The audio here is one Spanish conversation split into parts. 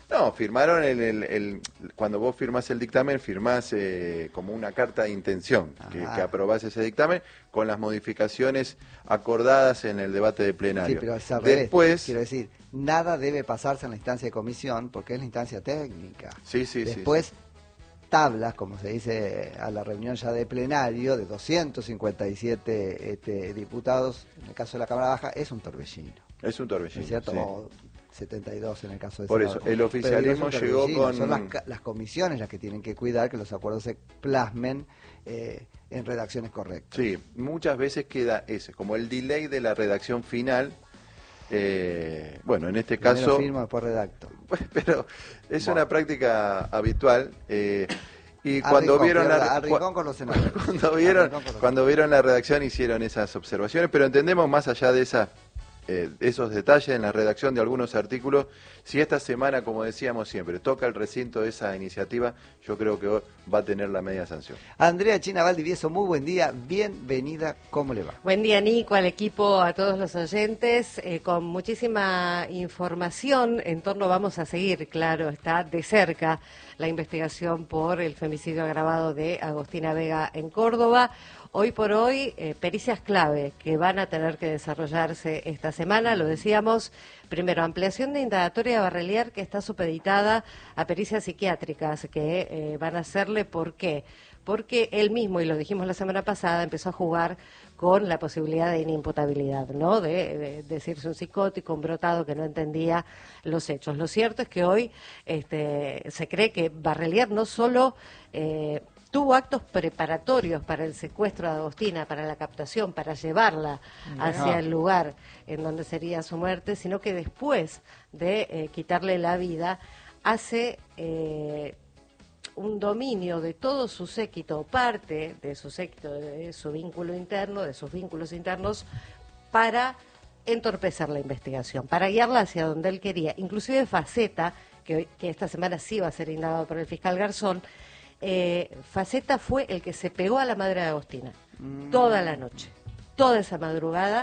No, firmaron cuando vos firmás el dictamen, firmás como una carta de intención, que aprobás ese dictamen con las modificaciones acordadas en el debate de plenario. Sí, pero es al Después, revés. Quiero decir, nada debe pasarse en la instancia de comisión porque es la instancia técnica. Sí. Después, tablas, como se dice a la reunión ya de plenario, de 257 diputados, en el caso de la Cámara Baja, es un torbellino. Es un torbellino, ¿Es cierto? sí. O 72 en el caso de Por Senado. eso, el oficialismo llegó con... Son las comisiones las que tienen que cuidar que los acuerdos se plasmen en redacciones correctas. Sí, muchas veces queda ese, como el delay de la redacción final. Bueno, en este Primero caso... firmo, después redacto. Pero es una práctica habitual. Y Cuando vieron cuando vieron la redacción hicieron esas observaciones, pero entendemos más allá de esos detalles en la redacción de algunos artículos. Si esta semana, como decíamos siempre, toca el recinto de esa iniciativa, yo creo que va a tener la media sanción. Andrea China Valdivieso, muy buen día, bienvenida, ¿cómo le va? Buen día, Nico, al equipo, a todos los oyentes, con muchísima información en torno, vamos a seguir, claro, está de cerca la investigación por el femicidio agravado de Agostina Vega en Córdoba. Hoy por hoy, pericias clave que van a tener que desarrollarse esta semana, lo decíamos, primero, ampliación de indagatoria Barrelier que está supeditada a pericias psiquiátricas que van a hacerle, ¿por qué? Porque él mismo, y lo dijimos la semana pasada, empezó a jugar con la posibilidad de inimputabilidad, ¿no? De decirse un psicótico, un brotado que no entendía los hechos. Lo cierto es que hoy se cree que Barrelier no solo tuvo actos preparatorios para el secuestro de Agostina, para la captación, para llevarla hacia el lugar en donde sería su muerte, sino que después de quitarle la vida, hace un dominio de todo su séquito, parte de su séquito, de su vínculo interno, de sus vínculos internos, para entorpecer la investigación, para guiarla hacia donde él quería. Inclusive Faceta, que esta semana sí va a ser indagado por el fiscal Garzón, Faceta fue el que se pegó a la madre de Agostina toda la noche, toda esa madrugada.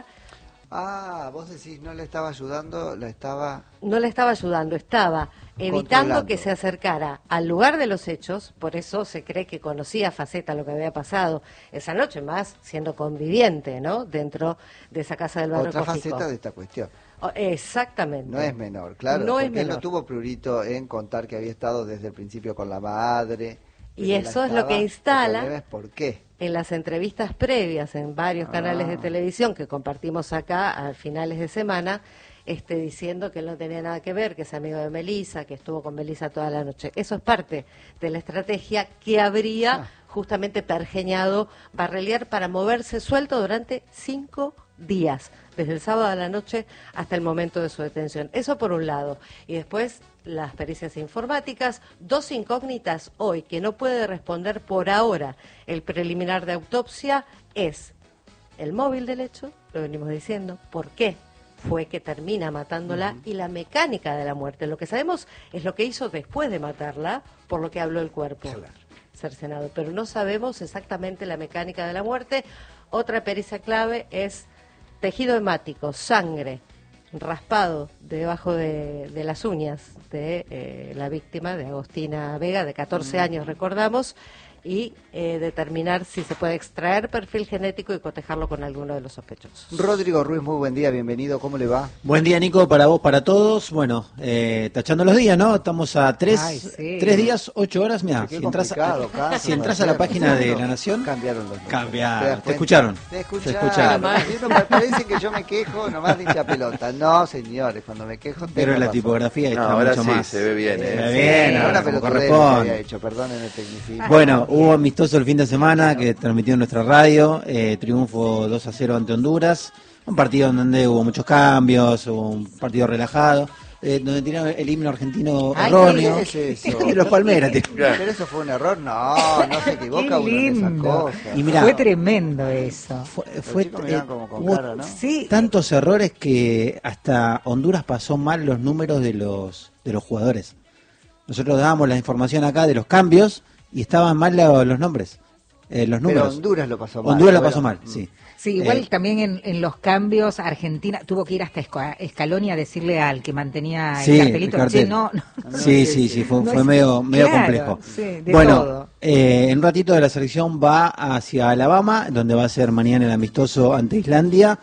Vos decís, no le estaba ayudando, No le estaba ayudando, estaba evitando que se acercara al lugar de los hechos, por eso se cree que conocía Faceta lo que había pasado esa noche, más siendo conviviente, ¿no? Dentro de esa casa del barrio Otra Cojico. faceta de esta cuestión. Exactamente. No es menor, claro, no porque es menor. él no tuvo prurito en contar que había estado desde el principio con la madre. Y eso es lo que instala. El problema es por qué. En las entrevistas previas en varios canales de televisión que compartimos acá a finales de semana, diciendo que él no tenía nada que ver, que es amigo de Melissa, que estuvo con Melissa toda la noche. Eso es parte de la estrategia que habría justamente pergeñado Barrelier para moverse suelto durante 5 días, desde el sábado a la noche hasta el momento de su detención. Eso por un lado. Y después las pericias informáticas, 2 incógnitas hoy que no puede responder por ahora el preliminar de autopsia es el móvil del hecho, lo venimos diciendo, por qué fue que termina matándola y la mecánica de la muerte. Lo que sabemos es lo que hizo después de matarla, por lo que habló el cuerpo cercenado, pero no sabemos exactamente la mecánica de la muerte. Otra pericia clave es tejido hemático, sangre, raspado debajo de las uñas de la víctima, de Agostina Vega, de 14 años, recordamos, y determinar si se puede extraer perfil genético y cotejarlo con alguno de los sospechosos. Rodrigo Ruiz, muy buen día, bienvenido, ¿cómo le va? Buen día, Nico, para vos, para todos. Bueno, tachando los días, ¿no? Estamos a 3 días, 8 horas. Mirá, si entras a la página de La Nación, cambiaron los nombres. Cambiaron, te escucharon. Te escucharon. Me parece que yo me quejo nomás de hincha pelota. No, señores, cuando me quejo... Pero la tipografía está ahora mucho sí, más. se ve bien. Se ve bien, ahora como corresponde. Perdonen el tecnicismo. Bueno, hubo amistoso el fin de semana que transmitió en nuestra radio, triunfo 2-0 ante Honduras, un partido en donde hubo muchos cambios, hubo un partido relajado, donde tiraron el himno argentino erróneo. ¿Qué es eso? De los Palmeras. Pero eso fue un error, no se equivoca uno en esas cosas. Y mirá, fue tremendo eso. Hubo tantos errores que hasta Honduras pasó mal los números de los jugadores. Nosotros dábamos la información acá de los cambios y estaban mal los nombres, los números. Pero Honduras lo pasó mal. Honduras lo pasó mal, sí. Sí, igual también en los cambios, Argentina tuvo que ir hasta Scaloni a decirle al que mantenía el cartelito, cartel. no. Sí, fue medio claro, complejo. Sí, de bueno, todo. En un ratito de la selección va hacia Alabama, donde va a ser mañana el amistoso ante Islandia.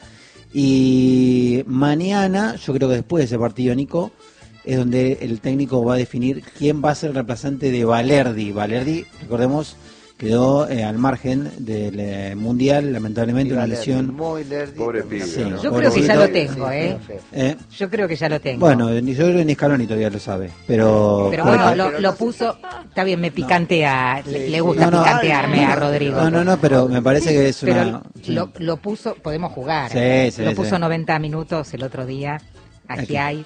Y mañana, yo creo que después de ese partido, Nico, es donde el técnico va a definir quién va a ser el reemplazante de Valerdi. Valerdi, recordemos, quedó al margen del Mundial, lamentablemente, una lesión. Muy lerdi. Pobre pibe, Sí, ¿no? Yo creo que ya lo tengo, Sí. Yo creo que ya lo tengo. Bueno, yo creo que ni Scaloni todavía lo sabe, pero bueno, pero lo no puso, está bien, me picantea, le Sí, gusta no, picantearme a Rodrigo. No, pero me parece que es Pero una... sí. lo puso, podemos jugar. Sí, Lo puso sí. 90 minutos el otro día, aquí hay.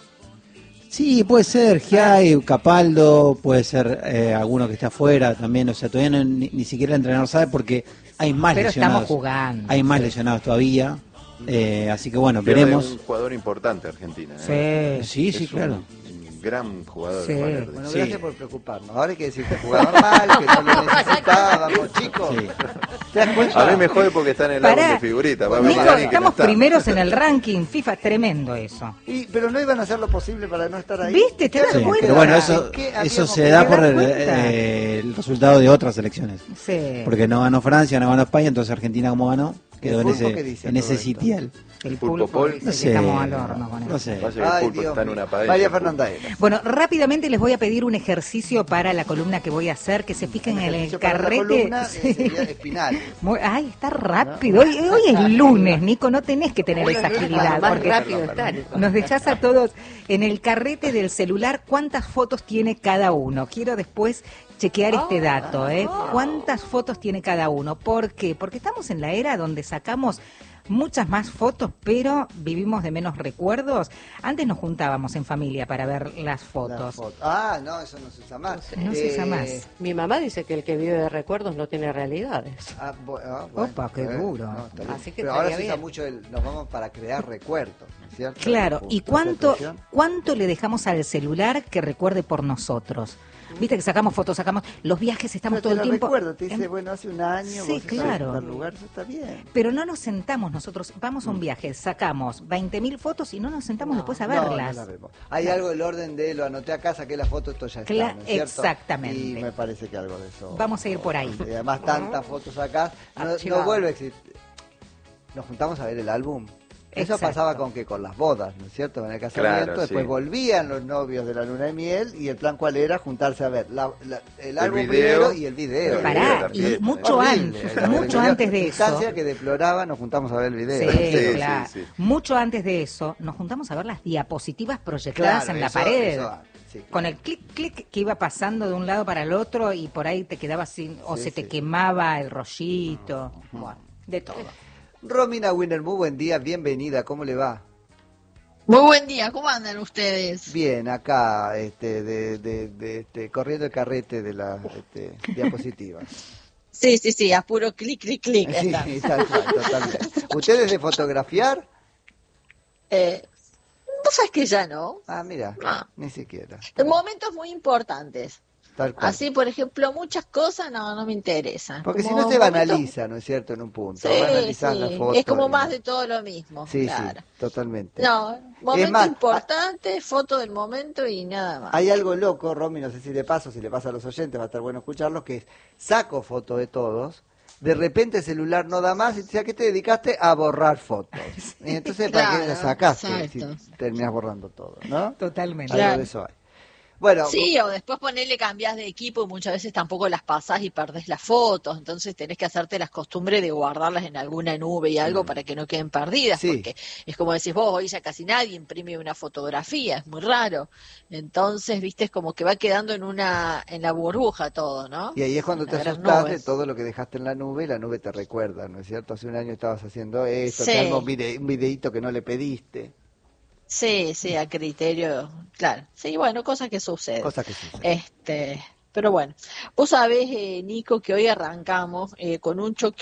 Sí, puede ser Giai, Capaldo, puede ser alguno que esté afuera también, o sea, todavía ni siquiera el entrenador sabe porque hay más Pero lesionados. estamos jugando. Hay más lesionados todavía, así que bueno, Pierde veremos. un jugador importante Argentina. Sí, Es claro. un gran jugador. Sí. Valerdi. Bueno, Sí. gracias por preocuparnos. Ahora hay que decir que jugaba mal, que no lo necesitábamos, chicos. Sí. ¿Te das cuenta? A mí me jode porque está en el álbum de figuritas. Va a venir Nico, alguien que no estamos está. primeros en el ranking FIFA, es tremendo eso. Pero no iban a hacer lo posible para no estar ahí. ¿Viste? ¿Te das Sí, cuenta? pero bueno, ¿En eso qué eso habíamos se da ¿Te por das el, cuenta? el resultado de otras elecciones. Sí. Porque no ganó Francia, no ganó España, entonces Argentina como ganó, quedó en Pulpo qué dice ese todo esto? sitial. El Pulpo pulpo Pol. dice No que sé, estamos al horno con no eso. sé. Vaya que el Ay, pulpo Dios está en mío. una paella. María Fernanda Era. Bueno, rápidamente les voy a pedir un ejercicio para la columna que voy a hacer, que se fijen en el Ejercicio para la carrete. columna, Sí. sería espinal. Ay, está rápido. Hoy es lunes, Nico, no tenés que tener esa agilidad. Más Porque rápido está, Nico. nos dejás a todos en el carrete del celular cuántas fotos tiene cada uno. Quiero después chequear este dato, ¿eh? ¿Cuántas fotos tiene cada uno? ¿Por qué? Porque estamos en la era donde sacamos muchas más fotos, pero vivimos de menos recuerdos. Antes nos juntábamos en familia para ver las La fotos. foto. Ah, no, eso no se usa más. No se usa más. Mi mamá dice que el que vive de recuerdos no tiene realidades. Bueno, Opa, qué duro. está bien. Así que pero ahora se estaría usa bien. mucho nos vamos para crear recuerdos, ¿no es cierto? Claro, ¿y Justo, cuánto le dejamos al celular que recuerde por nosotros? Viste que sacamos fotos, sacamos los viajes, estamos Pero todo te el lo tiempo. recuerdo, te dice, bueno, hace un año, Sí, vos claro. en tal lugar, eso está bien. Pero no nos sentamos nosotros, vamos a un viaje, sacamos 20.000 fotos y no nos sentamos después a No, verlas. no la vemos. Hay algo del orden de lo anoté acá, saqué la foto, esto ya está, ¿no es cierto? Exactamente. Y me parece que algo de eso. Vamos a ir por ahí. Y además tantas fotos acá, no Archivado. vuelve a existir. Nos juntamos a ver el álbum. Eso Exacto. pasaba con las bodas, ¿no es cierto? En el casamiento, Claro, después sí. volvían los novios de la luna de miel y el plan cuál era juntarse a ver el álbum video primero y el video. Pará, también, y mucho Horrible, antes, era mucho horrible. antes de Instancia eso. que deploraba, nos juntamos a ver el video. Sí, Sí, claro. sí, sí. Mucho antes de eso, nos juntamos a ver las diapositivas proyectadas Claro, en la eso- pared. eso, sí. Con el clic, clic que iba pasando de un lado para el otro y por ahí te quedabas sin, o Sí, se te sí. quemaba el rollito. Bueno, de todo. Romina Winner, muy buen día, bienvenida, ¿cómo le va? Muy buen día, ¿cómo andan ustedes? Bien, acá, corriendo el carrete de la diapositiva. Sí, a puro clic, clic, clic. Sí, están. tal cual, totalmente. ¿Ustedes de fotografiar? Vos sabés que ya no. Ah, mira, Ah. ni siquiera. En momentos muy importantes. Tal cual. Así, por ejemplo, muchas cosas no me interesan. Porque si Como no se momentos- banaliza, ¿no es cierto? En un punto. Sí, Banalizás la sí. foto Es como y- más de todo lo mismo. Sí, claro. sí, totalmente. No, momento más, importante, foto del momento y nada más. Hay algo loco, Romy, no sé si le pasa o si le pasa a los oyentes, va a estar bueno escucharlo, que es, saco fotos de todos, de repente el celular no da más, y dice, ¿a qué te dedicaste? A borrar fotos. Y entonces, ¿para qué la Claro, sacaste exacto. si terminás borrando todo, no? Totalmente. Algo Claro. de eso hay. Bueno, Sí, o después ponerle cambias de equipo y muchas veces tampoco las pasás y perdés las fotos, entonces tenés que hacerte las costumbres de guardarlas en alguna nube y algo para que no queden perdidas, Sí. porque es como decís vos, hoy ya casi nadie imprime una fotografía, es muy raro, entonces, viste, es como que va quedando en la burbuja todo, ¿no? y ahí es cuando te Las asustás de nubes. todo lo que dejaste en la nube y la nube te recuerda, ¿no es cierto? Hace un año estabas haciendo esto, Sí. te hago un videíto que no le pediste, Sí, a criterio, claro, sí, bueno, cosas que suceden. cosas que suceden. Pero bueno, vos sabés, Nico, que hoy arrancamos con un choque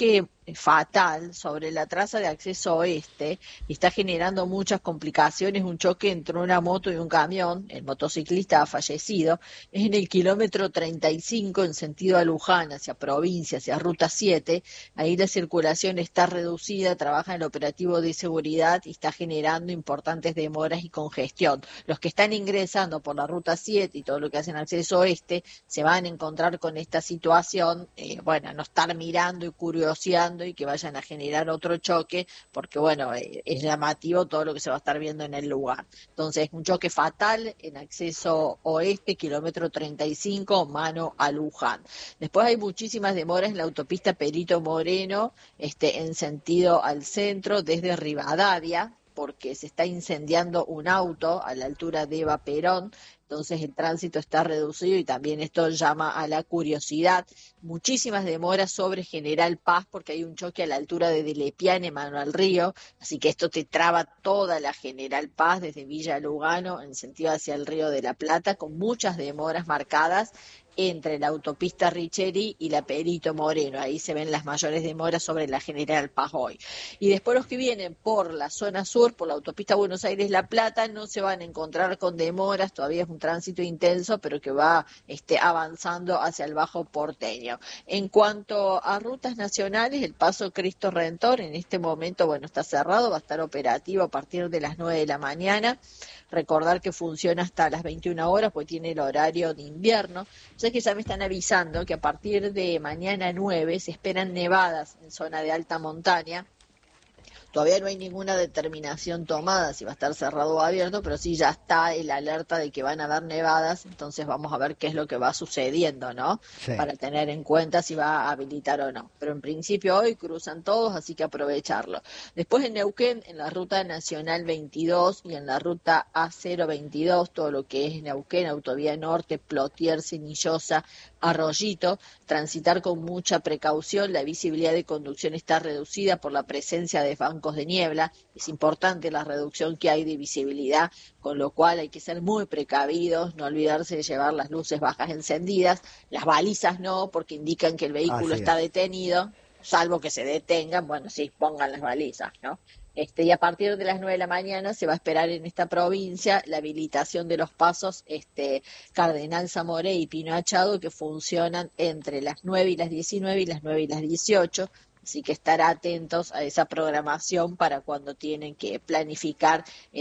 fatal sobre la traza de acceso oeste y está generando muchas complicaciones. Un choque entre una moto y un camión, el motociclista ha fallecido, es en el kilómetro 35 en sentido a Luján, hacia provincia, hacia ruta 7, ahí la circulación está reducida, trabaja el operativo de seguridad y está generando importantes demoras y congestión. Los que están ingresando por la ruta 7 y todo lo que hacen acceso oeste se van a encontrar con esta situación, no estar mirando y curioseando y que vayan a generar otro choque, porque es llamativo todo lo que se va a estar viendo en el lugar. Entonces, un choque fatal en acceso oeste, kilómetro 35, mano a Luján. Después hay muchísimas demoras en la autopista Perito Moreno, en sentido al centro, desde Rivadavia, porque se está incendiando un auto a la altura de Eva Perón, entonces el tránsito está reducido y también esto llama a la curiosidad. Muchísimas demoras sobre General Paz porque hay un choque a la altura de Delepiane, mano al río, así que esto te traba toda la General Paz desde Villa Lugano en sentido hacia el Río de la Plata, con muchas demoras marcadas entre la autopista Richeri y la Perito Moreno. Ahí se ven las mayores demoras sobre la General Paz hoy. Y después los que vienen por la zona sur, por la autopista Buenos Aires-La Plata, no se van a encontrar con demoras, todavía es un tránsito intenso, pero que va avanzando hacia el Bajo Porteño. En cuanto a rutas nacionales, el paso Cristo Redentor en este momento, está cerrado, va a estar operativo a partir de las 9 de la mañana. Recordar que funciona hasta las 21 horas, porque tiene el horario de invierno. Ya que ya me están avisando que a partir de mañana 9 se esperan nevadas en zona de alta montaña. Todavía no hay ninguna determinación tomada si va a estar cerrado o abierto, pero sí ya está el alerta de que van a haber nevadas, entonces vamos a ver qué es lo que va sucediendo, ¿no? Sí. Para tener en cuenta si va a habilitar o no. Pero en principio hoy cruzan todos, así que aprovecharlo. Después en Neuquén, en la ruta nacional 22 y en la ruta A022, todo lo que es Neuquén, Autovía Norte, Plotier, Cenillosa, Arroyito, transitar con mucha precaución, la visibilidad de conducción está reducida por la presencia de bancos de niebla, es importante la reducción que hay de visibilidad, con lo cual hay que ser muy precavidos, no olvidarse de llevar las luces bajas encendidas, las balizas no, porque indican que el vehículo está detenido, salvo que se detengan, sí, pongan las balizas, ¿no? Y a partir de las 9 de la mañana se va a esperar en esta provincia la habilitación de los pasos Cardenal Zamoré y Pino Achado, que funcionan entre las 9 y las 19 y las 9 y las 18, así que estar atentos a esa programación para cuando tienen que planificar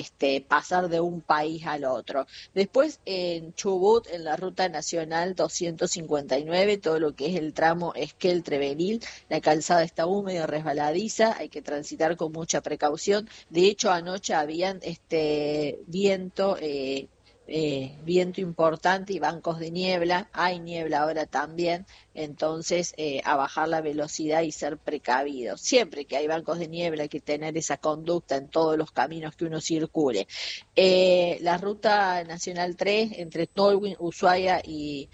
pasar de un país al otro. Después en Chubut, en la ruta nacional 259, todo lo que es el tramo Esquel-Trevenil, la calzada está húmeda y resbaladiza, hay que transitar con mucha precaución. De hecho, anoche habían viento importante y bancos de niebla, hay niebla ahora también, entonces a bajar la velocidad y ser precavidos. Siempre que hay bancos de niebla hay que tener esa conducta en todos los caminos que uno circule. La ruta nacional 3 entre Tolwyn, Ushuaia y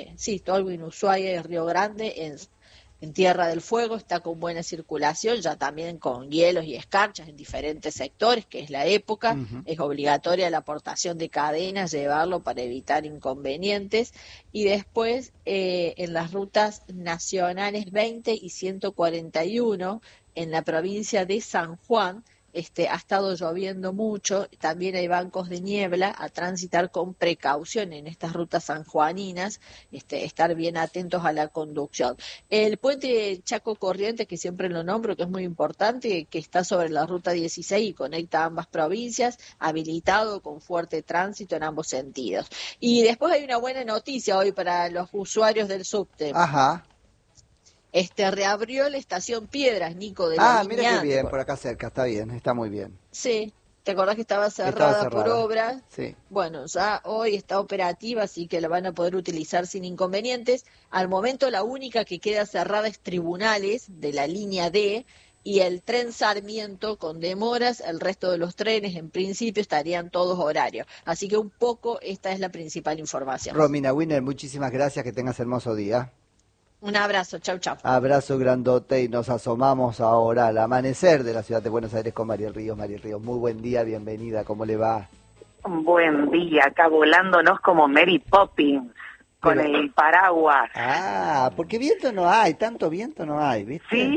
Río Grande en Tierra del Fuego está con buena circulación, ya también con hielos y escarchas en diferentes sectores, que es la época. Es obligatoria la aportación de cadenas, llevarlo para evitar inconvenientes. Y después en las rutas nacionales 20 y 141 en la provincia de San Juan, ha estado lloviendo mucho, también hay bancos de niebla, a transitar con precaución en estas rutas sanjuaninas, estar bien atentos a la conducción. El puente Chaco Corrientes, que siempre lo nombro, que es muy importante, que está sobre la ruta 16 y conecta ambas provincias, habilitado con fuerte tránsito en ambos sentidos. Y después hay una buena noticia hoy para los usuarios del subte. Ajá. Reabrió la estación Piedras, Nico, de la línea. Mira qué bien, por acá cerca, está bien, está muy bien. Sí, ¿te acordás que estaba cerrada por obra? Sí. Bueno, ya hoy está operativa, así que la van a poder utilizar sin inconvenientes. Al momento la única que queda cerrada es Tribunales, de la línea D, y el tren Sarmiento con demoras. El resto de los trenes en principio estarían todos horarios. Así que un poco esta es la principal información. Romina Winner, muchísimas gracias, que tengas hermoso día. Un abrazo, chau, chau. Abrazo grandote y nos asomamos ahora al amanecer de la ciudad de Buenos Aires con Mariel Ríos. Mariel Ríos, muy buen día, bienvenida, ¿cómo le va? Buen día, acá volándonos como Mary Poppins, con el paraguas. Porque viento no hay, tanto viento no hay, ¿viste? Sí,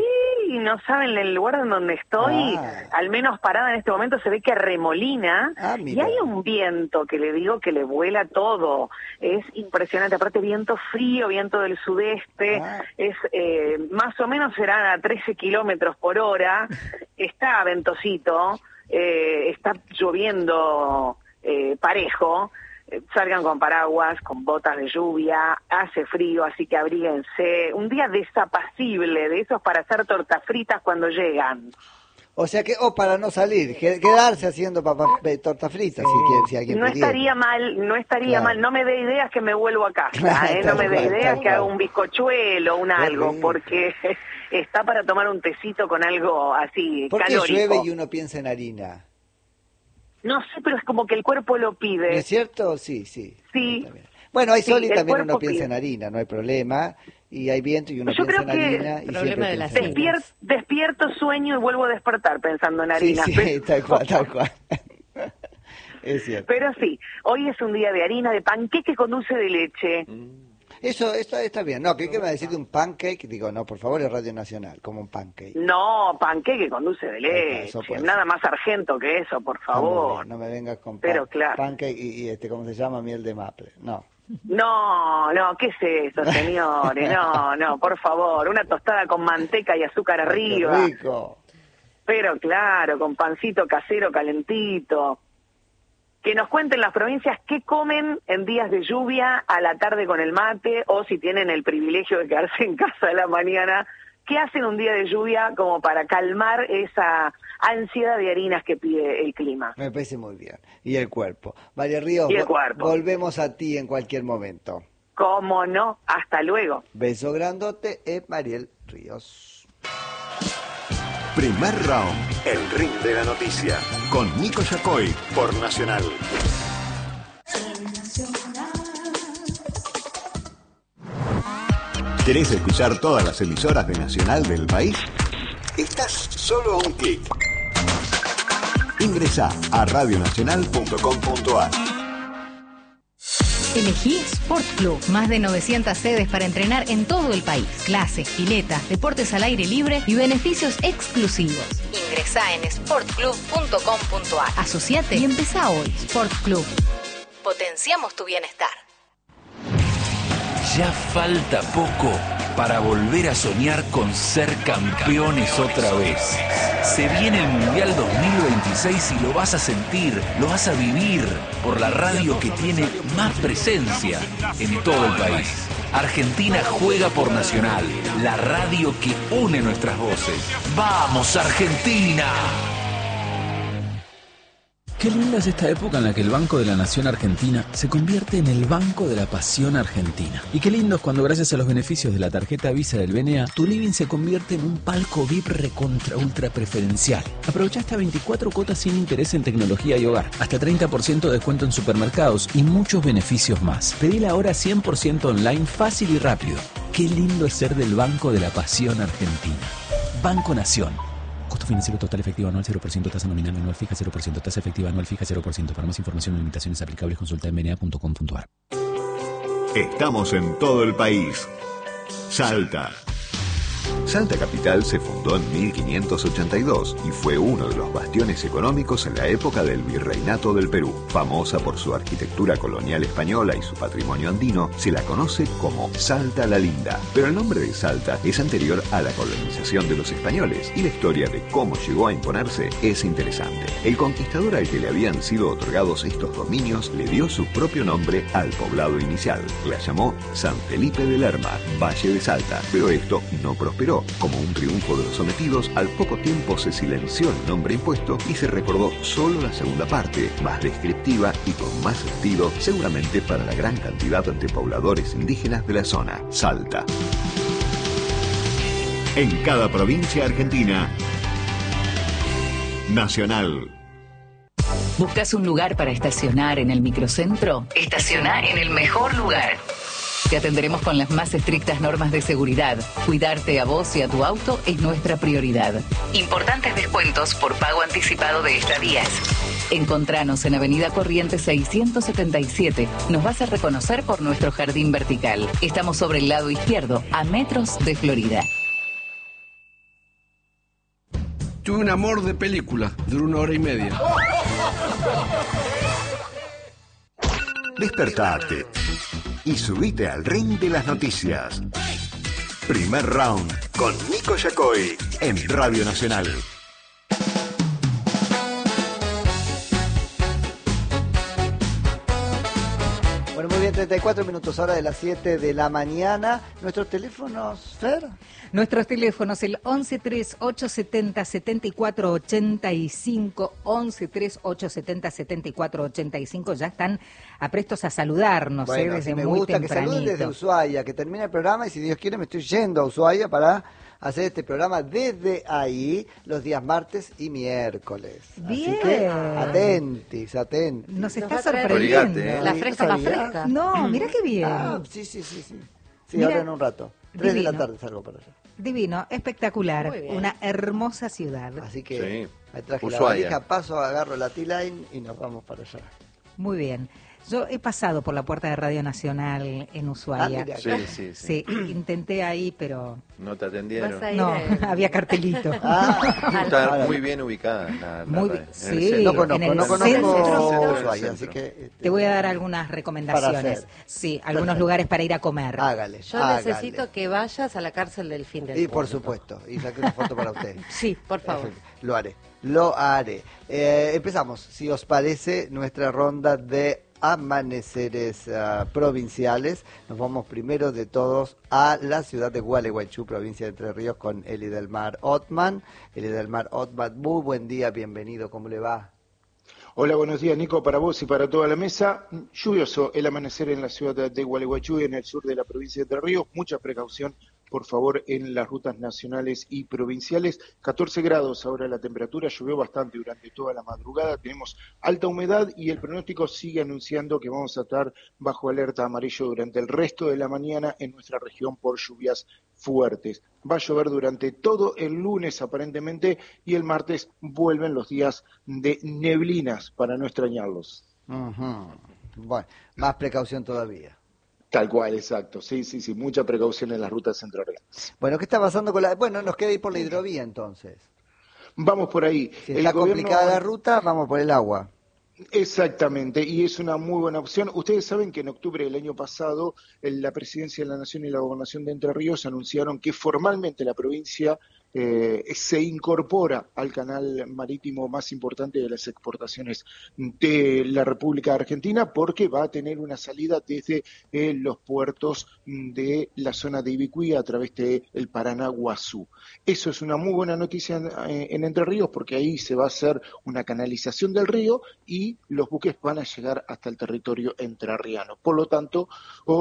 no saben el lugar en donde estoy, al menos parada en este momento, se ve que remolina y hay un viento que le digo que le vuela todo. Es impresionante, aparte viento frío, viento del sudeste, es más o menos será a 13 kilómetros por hora, está ventosito, está lloviendo parejo. Salgan con paraguas, con botas de lluvia, hace frío, así que abríguense. Un día desapacible, de esos para hacer tortas fritas cuando llegan. O sea que, para no salir, quedarse haciendo tortas fritas, si alguien no pudiera. estaría mal, no me dé ideas que me vuelvo a casa, no me dé ideas que haga un bizcochuelo, algo, porque está para tomar un tecito con algo así, ¿por qué calórico? llueve y uno piensa en harina? No sé, pero es como que el cuerpo lo pide. ¿No es cierto? Sí. Sí. Bueno, hay sol y también uno pide. piensa en harina, no hay problema. Y hay viento y uno piensa en harina. Y siempre piensa en harina. Despierto, sueño y vuelvo a despertar pensando en harina. Sí, tal cual. Es cierto. Pero sí, hoy es un día de harina, de panqueque con dulce de leche. Eso está bien. No, ¿qué me va a decir de un pancake? Digo, no, por favor, es Radio Nacional, como un pancake. No, panqueque con dulce de leche. Nada más argento que eso, por favor. No me vengas con pancake y ¿cómo se llama? Miel de maple. No. No, ¿qué es eso, señores? No, por favor. Una tostada con manteca y azúcar arriba. ¡Qué rico! Pero claro, con pancito casero calentito. Que nos cuenten las provincias qué comen en días de lluvia a la tarde con el mate, o si tienen el privilegio de quedarse en casa a la mañana, qué hacen un día de lluvia como para calmar esa ansiedad de harinas que pide el clima. Me parece muy bien. Y el cuerpo. María Ríos, volvemos a ti en cualquier momento. ¿Cómo no? Hasta luego. Beso grandote, Mariel Ríos. Primer round, el ring de la noticia, con Nico Yacoy, por Nacional. ¿Querés escuchar todas las emisoras de Nacional del país? Estás solo a un clic. Ingresá a radionacional.com.ar. Elegí Sport Club. Más de 900 sedes para entrenar en todo el país. Clases, piletas, deportes al aire libre y beneficios exclusivos. Ingresá en sportclub.com.ar. Asociate y empezá hoy. Sport Club. Potenciamos tu bienestar. Ya falta poco para volver a soñar con ser campeones otra vez. Se viene el Mundial 2026 y lo vas a sentir, lo vas a vivir por la radio que tiene más presencia en todo el país. Argentina juega por Nacional, la radio que une nuestras voces. ¡Vamos, Argentina! Qué linda es esta época en la que el Banco de la Nación Argentina se convierte en el Banco de la Pasión Argentina. Y qué lindo es cuando, gracias a los beneficios de la tarjeta Visa del BNA, tu living se convierte en un palco VIP recontra ultra preferencial. Aprovecha hasta 24 cuotas sin interés en tecnología y hogar, hasta 30% de descuento en supermercados y muchos beneficios más. Pedila ahora 100% online, fácil y rápido. Qué lindo es ser del Banco de la Pasión Argentina. Banco Nación. Costo financiero total efectivo anual 0%, tasa nominal anual fija 0%, tasa efectiva anual fija 0%. Para más información y limitaciones aplicables, consulta en bna.com.ar. Estamos en todo el país. Salta. Salta Capital se fundó en 1582 y fue uno de los bastiones económicos en la época del Virreinato del Perú. Famosa por su arquitectura colonial española y su patrimonio andino, se la conoce como Salta la Linda. Pero el nombre de Salta es anterior a la colonización de los españoles y la historia de cómo llegó a imponerse es interesante. El conquistador al que le habían sido otorgados estos dominios le dio su propio nombre al poblado inicial. La llamó San Felipe de Lerma, Valle de Salta, pero esto no prosperó. Como un triunfo de los sometidos, al poco tiempo se silenció el nombre impuesto y se recordó solo la segunda parte, más descriptiva y con más sentido, seguramente para la gran cantidad de pobladores indígenas de la zona, Salta. En cada provincia argentina, Nacional. ¿Buscas un lugar para estacionar en el microcentro? Estaciona en el mejor lugar. Te atenderemos con las más estrictas normas de seguridad. Cuidarte a vos y a tu auto es nuestra prioridad. Importantes descuentos por pago anticipado de estadías. Encontranos en Avenida Corrientes 677. Nos vas a reconocer por nuestro jardín vertical. Estamos sobre el lado izquierdo, a metros de Florida. Tuve un amor de película, duró 1 hora y media. Despertate y subite al ring de las noticias. Primer round con Nico Yacoy en Radio Nacional. Bueno, muy bien, 34 minutos, hora de las 7 de la mañana. ¿Nuestros teléfonos, Fer? Nuestros teléfonos, el 113870-7485, 113870-7485, ya están aprestos a saludarnos, bueno, desde me muy gusta tempranito. que saluden desde Ushuaia, que termine el programa y si Dios quiere me estoy yendo a Ushuaia para hacer este programa desde ahí los días martes y miércoles. Bien. Así que atentis. Nos está va a traer sorprendiendo. La fresca más fresca. No, mira qué bien. Sí. Sí, Mira, ahora en un rato. 3 de la divino. tarde salgo para allá. Divino, espectacular, Muy bien. una hermosa ciudad. Así que Sí. me traje la Ushuaia. valija, paso, agarro la T-Line y nos vamos para allá. Muy bien. Yo he pasado por la puerta de Radio Nacional en Ushuaia. mira. Sí. Sí, intenté ahí, pero No te atendieron. Vas a ir no, en- había cartelito. Está muy bien ubicada la Muy radio, bien, en el sí. centro. No en el conozco centro. Ushuaia, así que... Te voy a dar algunas recomendaciones. Para hacer. Sí, algunos lugares para ir a comer. Hágale. Yo necesito que vayas a la cárcel del fin del Y mundo. por supuesto, y saque una foto para usted. Sí, Por favor. Lo haré. Empezamos, si os parece, nuestra ronda de amaneceres provinciales. Nos vamos primero de todos a la ciudad de Gualeguaychú, provincia de Entre Ríos, con Elidelmar Ottman. Elidelmar Ottman, muy buen día, bienvenido, ¿cómo le va? Hola, buenos días, Nico, para vos y para toda la mesa. Lluvioso el amanecer en la ciudad de Gualeguaychú, en el sur de la provincia de Entre Ríos. Mucha precaución, por favor, en las rutas nacionales y provinciales. 14 grados ahora la temperatura, llovió bastante durante toda la madrugada, tenemos alta humedad y el pronóstico sigue anunciando que vamos a estar bajo alerta amarillo durante el resto de la mañana en nuestra región por lluvias fuertes. Va a llover durante todo el lunes aparentemente y el martes vuelven los días de neblinas para no extrañarlos. Bueno, más precaución todavía. Tal cual, exacto. Sí, mucha precaución en las rutas entrerrianas. Bueno, ¿qué está pasando con la...? Bueno, nos queda ir por la hidrovía entonces. Vamos por ahí. Si está complicada la ruta, vamos por el agua. Exactamente, y es una muy buena opción. Ustedes saben que en octubre del año pasado la Presidencia de la Nación y la Gobernación de Entre Ríos anunciaron que formalmente la provincia se incorpora al canal marítimo más importante de las exportaciones de la República Argentina porque va a tener una salida desde los puertos de la zona de Ibicuí a través del Paraná-Guazú. Eso es una muy buena noticia en Entre Ríos porque ahí se va a hacer una canalización del río y los buques van a llegar hasta el territorio entrerriano. Por lo tanto,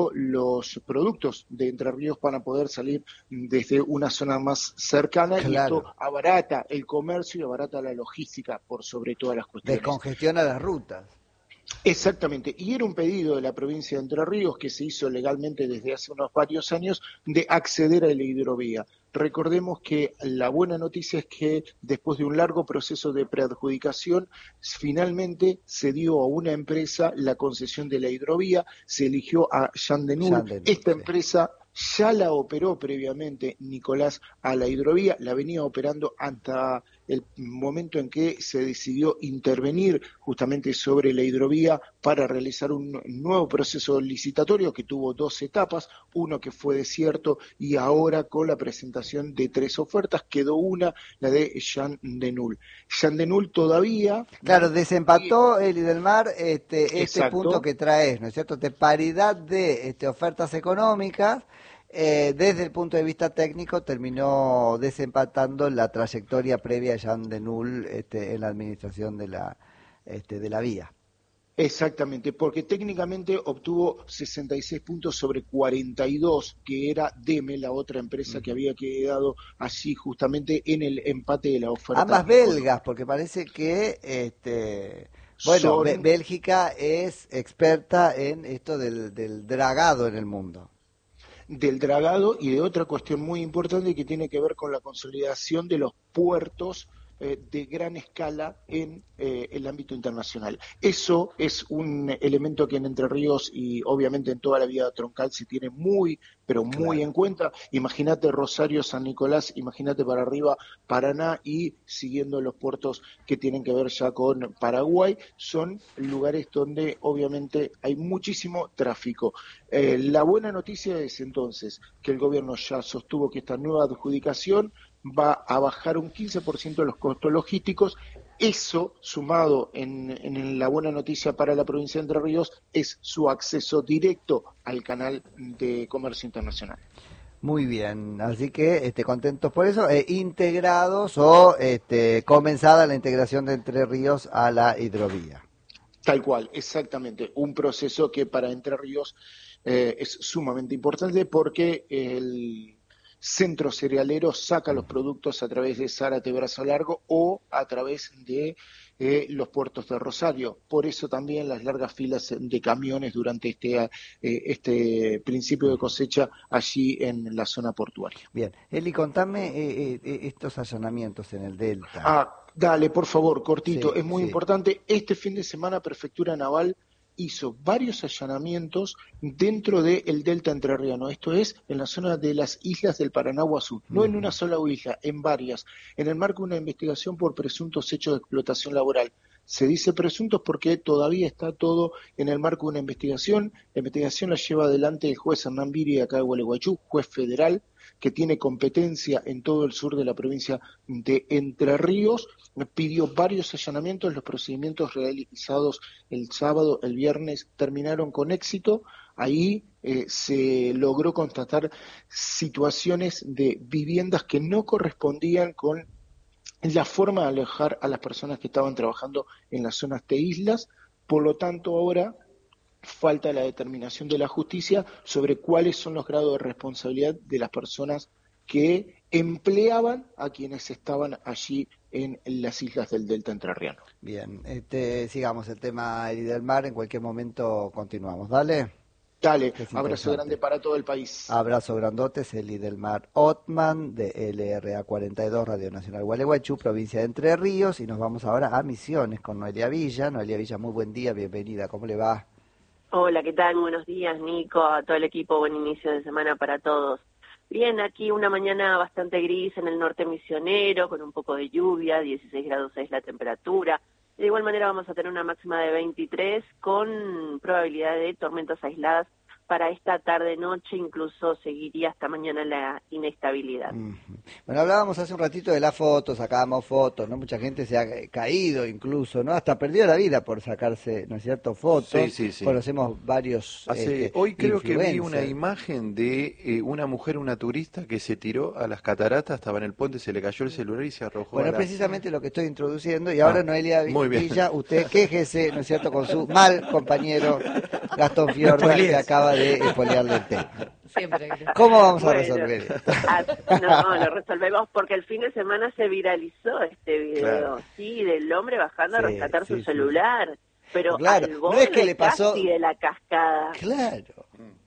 los productos de Entre Ríos van a poder salir desde una zona más cercana. Claro. Y esto abarata el comercio y abarata la logística por sobre todas las cuestiones. Descongestiona las rutas. Exactamente, y era un pedido de la provincia de Entre Ríos que se hizo legalmente desde hace unos varios años de acceder a la hidrovía. Recordemos que la buena noticia es que después de un largo proceso de preadjudicación, finalmente se dio a una empresa la concesión de la hidrovía, se eligió a Yandenul. Esta empresa ya la operó previamente Nicolás a la hidrovía, la venía operando hasta el momento en que se decidió intervenir justamente sobre la hidrovía para realizar un nuevo proceso licitatorio que tuvo 2 etapas, uno que fue desierto y ahora con la presentación de 3 ofertas quedó una, la de Yandenul. Yandenul todavía... Claro, desempató Elidelmar este punto que traes, ¿no es cierto?, de paridad de ofertas económicas. Desde el punto de vista técnico terminó desempatando la trayectoria previa a Yandenul en la administración de la vía. Exactamente, porque técnicamente obtuvo 66 puntos sobre 42, que era Deme, la otra empresa que había quedado allí justamente en el empate de la oferta. Ambas belgas, porque parece que Bélgica es experta en esto del dragado en el mundo. Del dragado y de otra cuestión muy importante que tiene que ver con la consolidación de los puertos de gran escala en el ámbito internacional. Eso es un elemento que en Entre Ríos y obviamente en toda la vía troncal se tiene muy, pero muy en cuenta. Imagínate Rosario, San Nicolás, imagínate para arriba Paraná y siguiendo los puertos que tienen que ver ya con Paraguay, son lugares donde obviamente hay muchísimo tráfico. La buena noticia es entonces que el gobierno ya sostuvo que esta nueva adjudicación va a bajar un 15% los costos logísticos. Eso, sumado en la buena noticia para la provincia de Entre Ríos, es su acceso directo al canal de comercio internacional. Muy bien, así que contentos por eso, integrados o comenzada la integración de Entre Ríos a la hidrovía. Tal cual, exactamente, un proceso que para Entre Ríos es sumamente importante porque el centro cerealero saca los productos a través de Zárate Brazo Largo o a través de los puertos de Rosario. Por eso también las largas filas de camiones durante este principio de cosecha allí en la zona portuaria. Bien, Eli, contame estos allanamientos en el Delta. Dale, por favor, cortito, Sí, es muy sí. importante. Este fin de semana Prefectura Naval hizo varios allanamientos dentro del delta entrerriano, esto es, en la zona de las islas del Paranaguazú, no en una sola isla, en varias, en el marco de una investigación por presuntos hechos de explotación laboral. Se dice presuntos porque todavía está todo en el marco de una investigación. La investigación la lleva adelante el juez Hernán Viri, acá de Gualeguaychú, juez federal, que tiene competencia en todo el sur de la provincia de Entre Ríos. Pidió varios allanamientos, los procedimientos realizados el sábado, el viernes, terminaron con éxito. Ahí se logró constatar situaciones de viviendas que no correspondían con la forma de alojar a las personas que estaban trabajando en las zonas de islas. Por lo tanto, ahora falta la determinación de la justicia sobre cuáles son los grados de responsabilidad de las personas que empleaban a quienes estaban allí en las islas del Delta Entrerriano. Bien, sigamos el tema Eli del Mar, en cualquier momento continuamos, ¿dale? Dale, abrazo grande para todo el país. Abrazo grandote, Eli del Mar Otman, de LRA 42, Radio Nacional Gualeguaychú, provincia de Entre Ríos, y nos vamos ahora a Misiones con Noelia Villa. Noelia Villa, muy buen día, bienvenida, ¿cómo le va? Hola, ¿qué tal? Buenos días, Nico, a todo el equipo, buen inicio de semana para todos. Bien, aquí una mañana bastante gris en el norte misionero, con un poco de lluvia, 16 grados es la temperatura. De igual manera vamos a tener una máxima de 23 con probabilidad de tormentas aisladas para esta tarde-noche, incluso seguiría hasta mañana la inestabilidad. Bueno, hablábamos hace un ratito de las fotos, sacábamos fotos, ¿no? Mucha gente se ha caído incluso, ¿no? Hasta perdió la vida por sacarse, ¿no es cierto?, fotos. Sí. Conocemos varios Hoy creo que vi una influencers. imagen de una mujer, una turista, que se tiró a las cataratas, estaba en el puente, se le cayó el celular y se arrojó Bueno, a la... precisamente lo que estoy introduciendo, y ahora Noelia muy bien. Villa, usted quéjese, ¿no es cierto?, con su mal compañero Gastón Fiorda, que acaba de espolearle el tema. ¿Cómo vamos a resolver esto? No, lo resolvemos porque el fin de semana se viralizó este video, Claro. sí, del hombre bajando a Sí, rescatar su sí. celular, pero Claro, al no borde es que le pasó- casi de la cascada. Claro.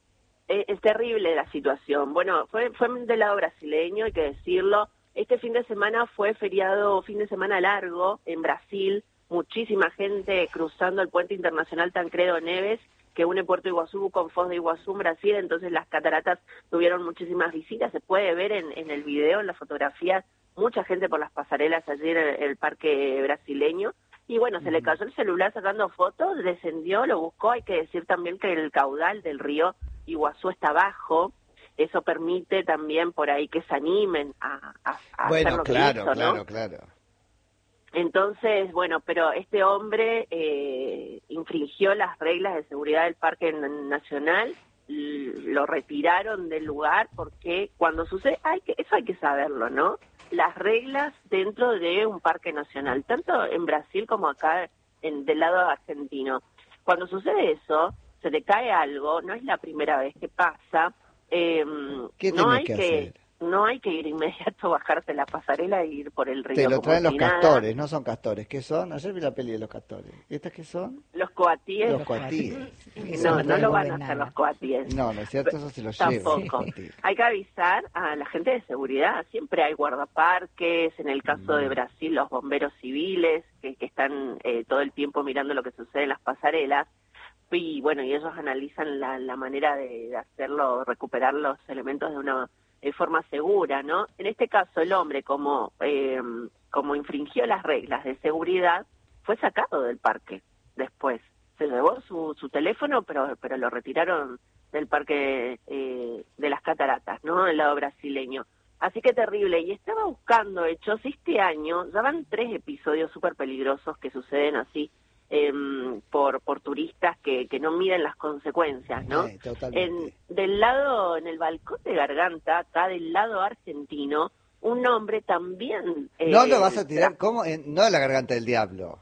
Es terrible la situación. Bueno, fue del lado brasileño, hay que decirlo. Este fin de semana fue feriado, fin de semana largo en Brasil, muchísima gente cruzando el puente internacional Tancredo Neves, que une Puerto Iguazú con Foz de Iguazú, Brasil, entonces las cataratas tuvieron muchísimas visitas, se puede ver en el video, en las fotografías, mucha gente por las pasarelas allí en el parque brasileño, y bueno, se le cayó el celular sacando fotos, descendió, lo buscó, hay que decir también que el caudal del río Iguazú está bajo, eso permite también por ahí que se animen a hacer Bueno, lo que claro, hizo, ¿no? claro. Entonces, bueno, pero este hombre infringió las reglas de seguridad del Parque Nacional, lo retiraron del lugar porque cuando sucede, eso hay que saberlo, ¿no? Las reglas dentro de un parque nacional, tanto en Brasil como acá del lado argentino. Cuando sucede eso, se te cae algo, no es la primera vez que pasa, ¿Qué no tenés hay que que hacer? no hay que ir inmediato, bajarse la pasarela e ir por el río. Te lo como traen los si nada. castores, no son castores. ¿Qué son? Ayer vi la peli de los castores. ¿Estas qué son? Los coatíes. Los coatíes. No, no lo van a hacer los coatíes. No, no es cierto, eso se lo Tampoco. llevan. Hay que avisar a la gente de seguridad. Siempre hay guardaparques. En el caso de Brasil, los bomberos civiles que están todo el tiempo mirando lo que sucede en las pasarelas. Y bueno, y ellos analizan la manera de hacerlo, recuperar los elementos de una forma segura, ¿no? En este caso, el hombre, como infringió las reglas de seguridad, fue sacado del parque después. Se llevó su teléfono, pero lo retiraron del parque de las cataratas, ¿no? Del lado brasileño. Así que terrible. Y estaba buscando hechos este año, ya van 3 episodios súper peligrosos que suceden así, por turistas que no miden las consecuencias, ¿no? En el balcón de Garganta, acá del lado argentino, un hombre también... no lo vas a tirar, ¿cómo? No de la Garganta del Diablo.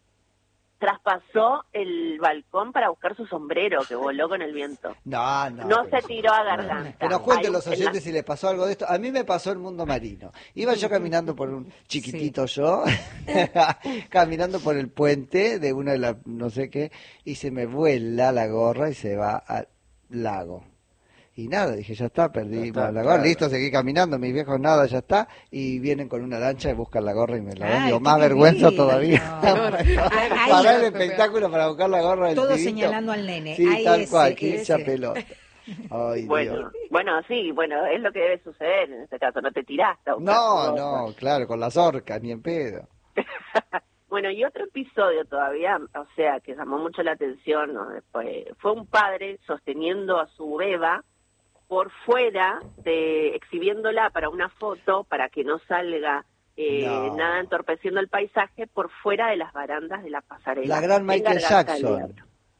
Traspasó el balcón para buscar su sombrero, que voló con el viento. No se tiró a Garganta. Que nos cuenten los oyentes si les pasó algo de esto. A mí me pasó el mundo marino. Iba yo caminando por un chiquitito yo, caminando por el puente de una de las no sé qué, y se me vuela la gorra y se va al lago. Y nada, dije, ya está, perdí la gorra, listo, seguí caminando, mis viejos nada, ya está, y vienen con una lancha y buscan la gorra y me la dan, digo, más vergüenza todavía. Parar el espectáculo para buscar la gorra del todo pibito. Señalando al nene. Sí, tal cual, que hincha pelota. Ay, bueno, es lo que debe suceder en este caso, no te tiraste a buscar No, claro, con las orcas, ni en pedo. Bueno, y otro episodio todavía, o sea, que llamó mucho la atención, ¿no? Fue un padre sosteniendo a su beba por fuera, exhibiéndola para una foto, para que no salga nada entorpeciendo el paisaje, por fuera de las barandas de la pasarela. La gran Michael Jackson.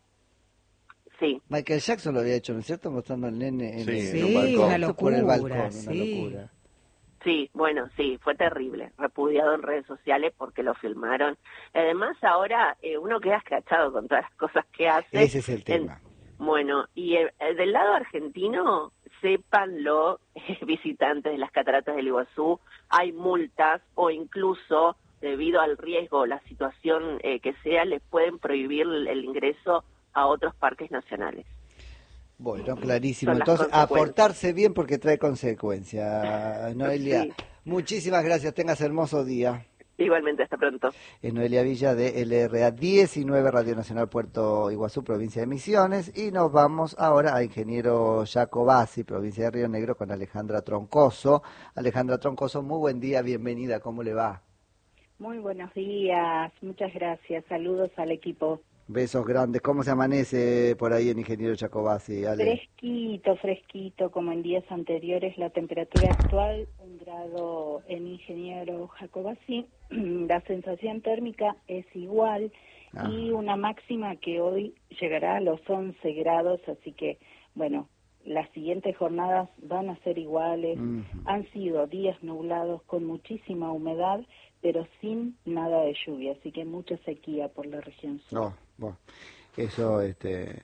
Sí. Michael Jackson lo había hecho, ¿no es cierto? Mostrando al nene en un balcón. Una locura, por el balcón, una locura. Sí, bueno, sí, fue terrible, repudiado en redes sociales porque lo filmaron. Además, ahora uno queda escrachado con todas las cosas que hace. Ese es el tema. Bueno, y del lado argentino, sépanlo, visitantes de las cataratas del Iguazú, hay multas o incluso, debido al riesgo, la situación que sea, les pueden prohibir el ingreso a otros parques nacionales. Bueno, clarísimo. Entonces, a portarse bien porque trae consecuencias. Noelia, muchísimas gracias. Tengas hermoso día. Igualmente, hasta pronto. Es Noelia Villa de LRA 19, Radio Nacional Puerto Iguazú, provincia de Misiones. Y nos vamos ahora a Ingeniero Jacobasi, provincia de Río Negro, con Alejandra Troncoso. Alejandra Troncoso, muy buen día, bienvenida. ¿Cómo le va? Muy buenos días, muchas gracias. Saludos al equipo. Besos grandes. ¿Cómo se amanece por ahí en Ingeniero Jacobasi, Ale? Fresquito, como en días anteriores. La temperatura actual, 1 grado en Ingeniero Jacobasi. La sensación térmica es igual y una máxima que hoy llegará a los 11 grados, así que, bueno, las siguientes jornadas van a ser iguales. Han sido días nublados con muchísima humedad, pero sin nada de lluvia, así que mucha sequía por la región sur. Bueno, eso es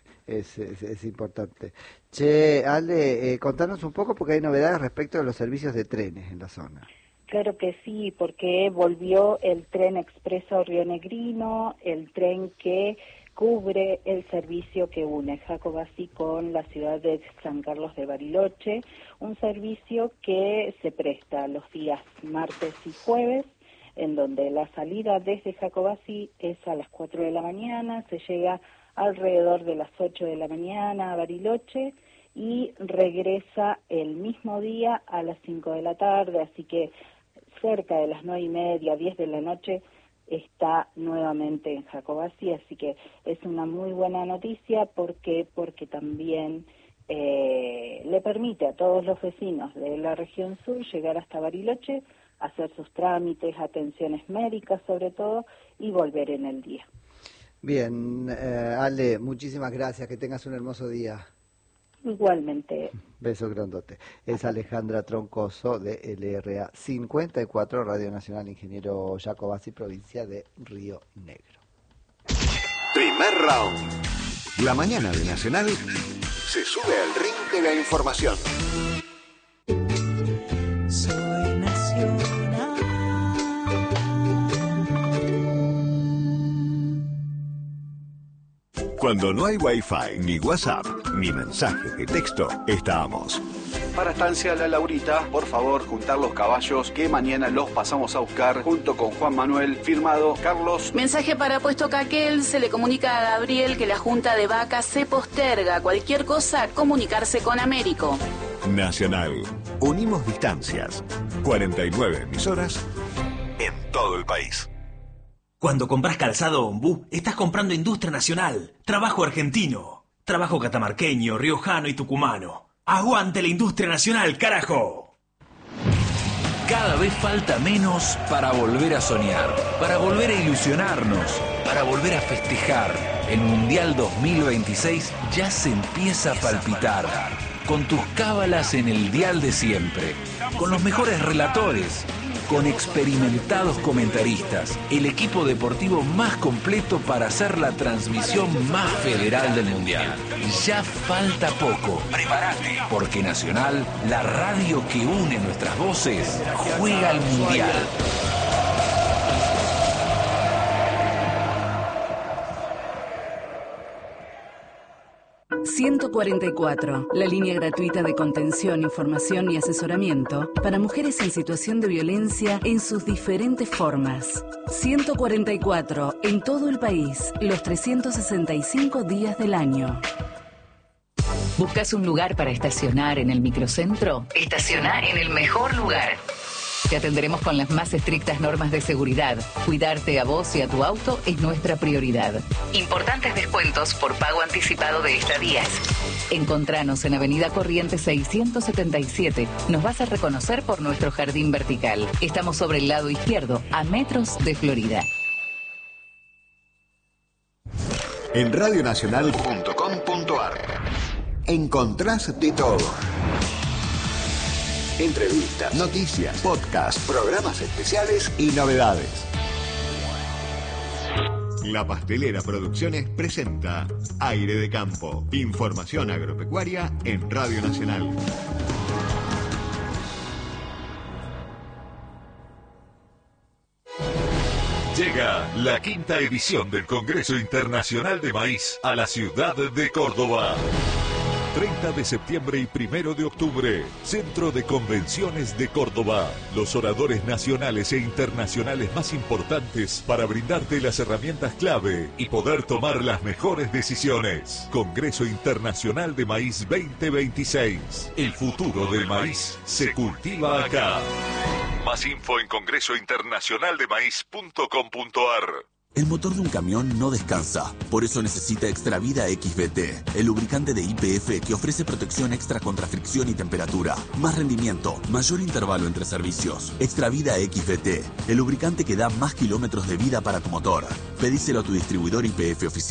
importante. Che, Ale, contanos un poco porque hay novedades respecto de los servicios de trenes en la zona. Claro que sí, porque volvió el tren expreso rionegrino, el tren que cubre el servicio que une Jacobasi con la ciudad de San Carlos de Bariloche, un servicio que se presta los días martes y jueves, en donde la salida desde Jacobasi es a las 4 de la mañana, se llega alrededor de las 8 de la mañana a Bariloche y regresa el mismo día a las 5 de la tarde, así que cerca de las 9:30, 10 de la noche está nuevamente en Jacobasi, así que es una muy buena noticia porque también le permite a todos los vecinos de la región sur llegar hasta Bariloche, hacer sus trámites, atenciones médicas sobre todo, y volver en el día. Bien, Ale, muchísimas gracias, que tengas un hermoso día. Igualmente. Beso grandote. Es Alejandra Troncoso de LRA 54, Radio Nacional Ingeniero Jacobasi, provincia de Río Negro. Primer round. La mañana de Nacional se sube al ring de la información. Cuando no hay Wi-Fi, ni WhatsApp, ni mensajes de texto, estábamos. Para Estancia La Laurita, por favor, juntar los caballos que mañana los pasamos a buscar junto con Juan Manuel, firmado Carlos. Mensaje para Puesto Caquel, se le comunica a Gabriel que la junta de vacas se posterga. Cualquier cosa, comunicarse con Américo. Nacional. Unimos distancias. 49 emisoras en todo el país. Cuando compras calzado Ombú, estás comprando industria nacional, trabajo argentino, trabajo catamarqueño, riojano y tucumano. ¡Aguante la industria nacional, carajo! Cada vez falta menos para volver a soñar, para volver a ilusionarnos, para volver a festejar. El Mundial 2026 ya se empieza a palpitar. Con tus cábalas en el dial de siempre, con los mejores relatores, con experimentados comentaristas, el equipo deportivo más completo para hacer la transmisión más federal del Mundial. Ya falta poco. Prepárate, porque Nacional, la radio que une nuestras voces, juega al Mundial. ...144... la línea gratuita de contención, información y asesoramiento... para mujeres en situación de violencia en sus diferentes formas. 144... en todo el país... los 365 días del año. ¿Buscas un lugar para estacionar en el microcentro? Estacioná en el mejor lugar. Te atenderemos con las más estrictas normas de seguridad. Cuidarte a vos y a tu auto es nuestra prioridad. Importantes descuentos por pago anticipado de estadías. Encontranos en Avenida Corrientes 677. Nos vas a reconocer por nuestro jardín vertical. Estamos sobre el lado izquierdo, a metros de Florida. En radionacional.com.ar encontrás de todo. Entrevistas, noticias, podcasts, programas especiales y novedades. La Pastelera Producciones presenta Aire de Campo. Información agropecuaria en Radio Nacional. Llega la 5ª edición del Congreso Internacional de Maíz a la ciudad de Córdoba. 30 de septiembre y 1 de octubre, Centro de Convenciones de Córdoba. Los oradores nacionales e internacionales más importantes para brindarte las herramientas clave y poder tomar las mejores decisiones. Congreso Internacional de Maíz 2026. El futuro del maíz se cultiva acá. Más info en congresointernacionaldemaíz.com.ar. El motor de un camión no descansa, por eso necesita Extravida XBT, el lubricante de YPF que ofrece protección extra contra fricción y temperatura, más rendimiento, mayor intervalo entre servicios. Extravida XBT, el lubricante que da más kilómetros de vida para tu motor. Pedíselo a tu distribuidor YPF oficial.